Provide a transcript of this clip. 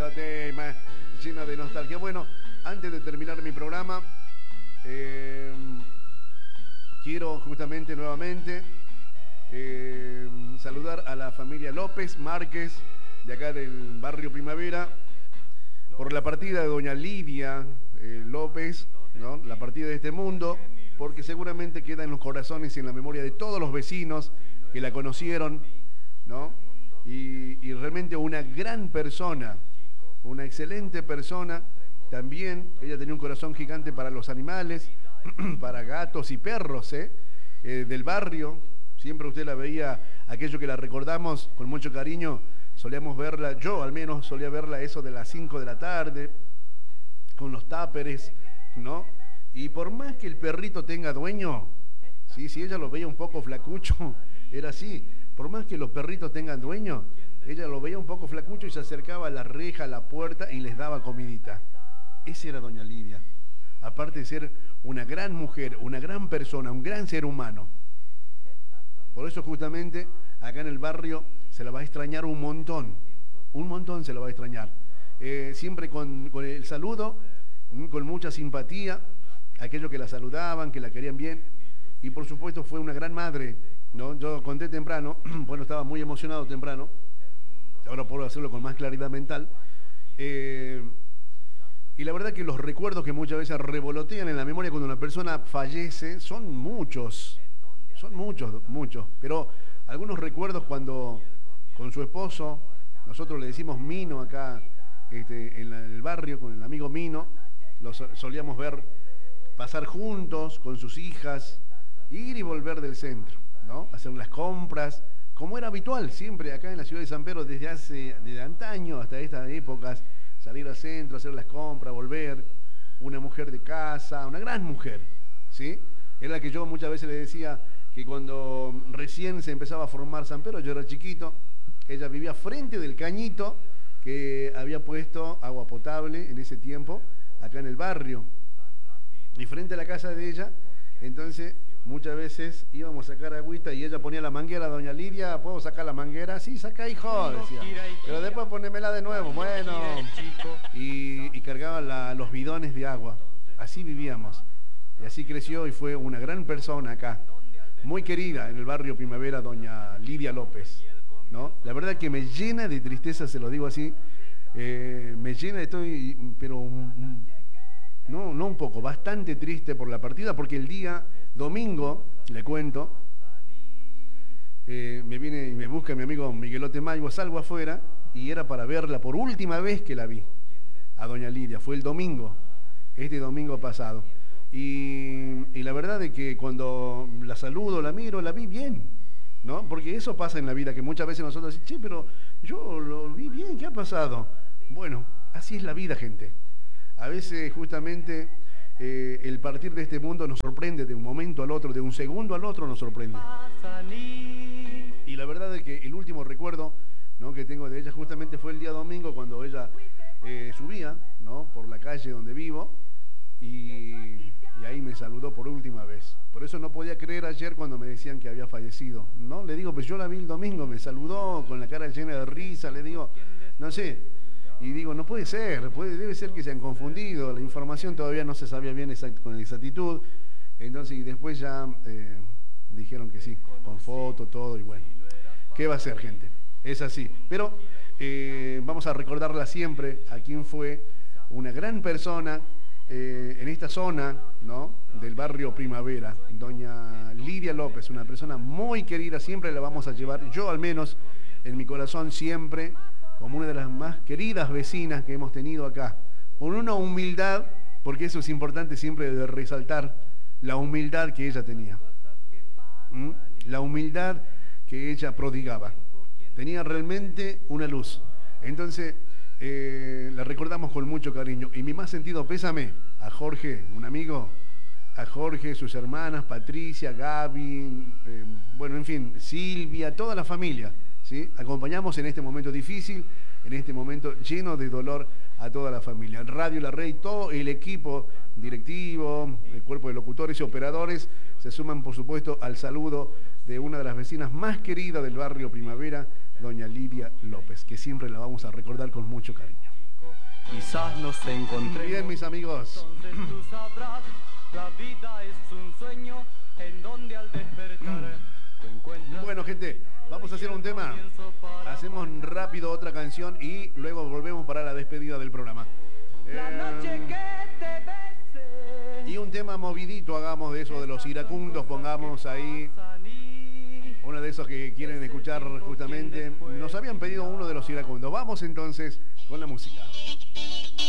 lindo tema, lleno de nostalgia. Bueno, antes de terminar mi programa, quiero justamente nuevamente saludar a la familia López Márquez, de acá del barrio Primavera, por la partida de doña Lidia López, ¿no? La partida de este mundo, porque seguramente queda en los corazones y en la memoria de todos los vecinos que la conocieron, ¿no? Y realmente una gran persona, una excelente persona. También ella tenía un corazón gigante para los animales, para gatos y perros, del barrio. Siempre usted la veía, aquello que la recordamos con mucho cariño, solíamos verla, yo al menos solía verla eso de las 5 de la tarde, con los táperes, ¿no? Y por más que el perrito tenga dueño, ¿sí? Si ella lo veía un poco flacucho, era así. Por más que los perritos tengan dueño, ella lo veía un poco flacucho y se acercaba a la reja, a la puerta y les daba comidita. Esa era doña Lidia. Aparte de ser una gran mujer, una gran persona, un gran ser humano. Por eso justamente acá en el barrio se la va a extrañar un montón se la va a extrañar. Siempre con el saludo, con mucha simpatía, aquellos que la saludaban, que la querían bien. Y por supuesto fue una gran madre, ¿no? Yo conté temprano, bueno, estaba muy emocionado temprano, ahora puedo hacerlo con más claridad mental. Y la verdad que los recuerdos que muchas veces revolotean en la memoria cuando una persona fallece son muchos. Pero algunos recuerdos cuando con su esposo, nosotros le decimos Mino acá en el barrio, con el amigo Mino, los solíamos ver pasar juntos con sus hijas, ir y volver del centro, ¿no? Hacer las compras, como era habitual siempre acá en la ciudad de San Pedro desde antaño hasta estas épocas, salir al centro, hacer las compras, volver, una mujer de casa, una gran mujer, ¿sí? Era la que yo muchas veces le decía que cuando recién se empezaba a formar San Pedro, yo era chiquito, ella vivía frente del cañito que había puesto agua potable en ese tiempo, acá en el barrio, y frente a la casa de ella, entonces muchas veces íbamos a sacar agüita y ella ponía la manguera, doña Lidia, ¿puedo sacar la manguera? Sí, saca, hijo, decía, pero después ponémela de nuevo, bueno, y cargaba los bidones de agua, así vivíamos, y así creció y fue una gran persona acá, muy querida en el barrio Primavera, doña Lidia López, ¿no? La verdad que me llena de tristeza, se lo digo así, me llena, pero no un poco, bastante triste por la partida, porque el día domingo, le cuento, me viene y me busca mi amigo Miguelote Maigo, salgo afuera y era para verla por última vez que la vi, a doña Lidia, fue el domingo, este domingo pasado. Y la verdad es que cuando la saludo, la miro, la vi bien, ¿no? Porque eso pasa en la vida, que muchas veces nosotros decimos, che, pero yo lo vi bien, ¿qué ha pasado? Bueno, así es la vida, gente. A veces justamente el partir de este mundo nos sorprende de un momento al otro, de un segundo al otro nos sorprende. Y la verdad es que el último recuerdo, ¿no?, que tengo de ella justamente fue el día domingo cuando ella subía, ¿no?, por la calle donde vivo y ahí me saludó por última vez. Por eso no podía creer ayer cuando me decían que había fallecido, ¿no? Le digo, pues yo la vi el domingo, me saludó con la cara llena de risa, le digo, no sé. Y digo, no puede ser, debe ser que se han confundido, la información todavía no se sabía bien con exactitud. Entonces, y después ya dijeron que sí, con foto, todo, y bueno. ¿Qué va a ser, gente? Es así. Pero vamos a recordarla siempre a quien fue una gran persona en esta zona, ¿no?, del barrio Primavera, doña Lidia López, una persona muy querida, siempre la vamos a llevar, yo al menos, en mi corazón siempre, como una de las más queridas vecinas que hemos tenido acá, con una humildad, porque eso es importante siempre de resaltar, la humildad que ella tenía, la humildad que ella prodigaba, tenía realmente una luz. Entonces, la recordamos con mucho cariño, y mi más sentido pésame a Jorge, un amigo, a Jorge, sus hermanas, Patricia, Gaby, bueno, en fin, Silvia, toda la familia, ¿sí? Acompañamos en este momento difícil, en este momento lleno de dolor a toda la familia. Radio La Rey, todo el equipo directivo, el cuerpo de locutores y operadores se suman, por supuesto, al saludo de una de las vecinas más queridas del barrio Primavera, doña Lidia López, que siempre la vamos a recordar con mucho cariño. quizás nos encontremos. Bien, mis amigos. Entonces tú sabrás, la vida es un sueño en donde al despertar tú encuentras. Bueno, gente, vamos a hacer un tema. Hacemos rápido otra canción y luego volvemos para la despedida del programa. La noche que te bese. Y un tema movidito, hagamos de eso de los iracundos, pongamos ahí uno de esos que quieren escuchar justamente. Nos habían pedido uno de los iracundos. Vamos entonces con la música.